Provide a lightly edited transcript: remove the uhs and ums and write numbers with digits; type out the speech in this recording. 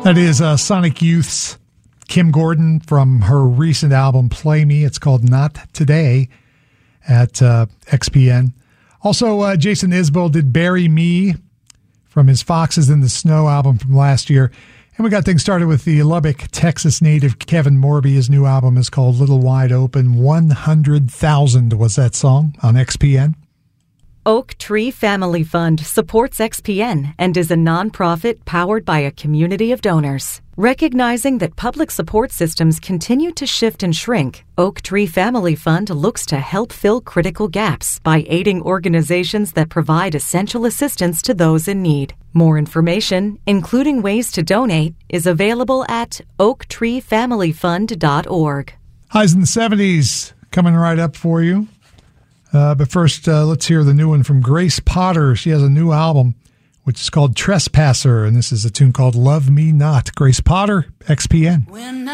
That is Sonic Youth's Kim Gordon from her recent album Play Me. It's called Not Today at XPN. Also, Jason Isbell did Bury Me from his Foxes in the Snow album from last year. And we got things started with the Lubbock, Texas native Kevin Morby. His new album is called Little Wide Open. 100,000 was that song on XPN. Oak Tree Family Fund supports XPN and is a nonprofit powered by a community of donors. Recognizing that public support systems continue to shift and shrink, Oak Tree Family Fund looks to help fill critical gaps by aiding organizations that provide essential assistance to those in need. More information, including ways to donate, is available at oaktreefamilyfund.org. Highs in the 70s coming right up for you. But first, let's hear the new one from Grace Potter. She has a new album, which is called Trespasser, and this is a tune called Love Me Not. Grace Potter, XPN.